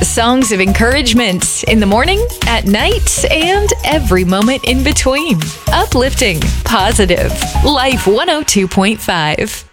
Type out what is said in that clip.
Songs of encouragement in the morning, at night, and every moment in between. Uplifting, positive. Life 102.5.